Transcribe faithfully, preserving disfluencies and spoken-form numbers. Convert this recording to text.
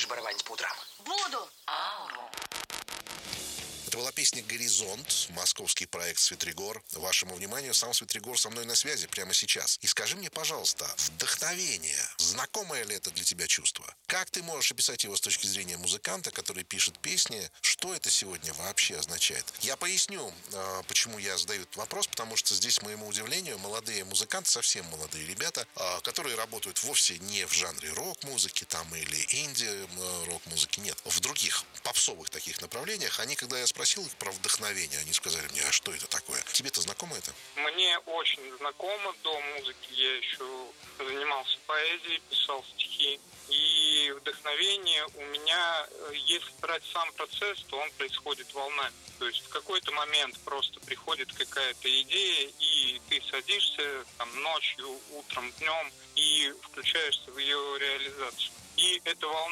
Будешь барабанить по утрам? Буду. Ауру. Это была песня «Горизонт», московский проект «Светригор». Вашему вниманию сам Светригор со мной на связи прямо сейчас. И скажи мне, пожалуйста, вдохновение, знакомое ли это для тебя чувство? Как ты можешь описать его с точки зрения музыканта, который пишет песни? Что это сегодня вообще означает? Я поясню, почему я задаю этот вопрос, потому что здесь, к моему удивлению, молодые музыканты, совсем молодые ребята, которые работают вовсе не в жанре рок-музыки там или инди-рок-музыки, нет, в других попсовых таких направлениях, они, когда я спросил их про вдохновение, они сказали мне, а что это такое? Тебе-то знакомо это? Мне очень знакомо. До музыки я еще занимался поэзией, писал стихи. И вдохновение у меня, если брать сам процесс, то он происходит волнами. То есть в какой-то момент просто приходит какая-то идея, и ты садишься там ночью, утром, днем и включаешься в ее реализацию. И эта волна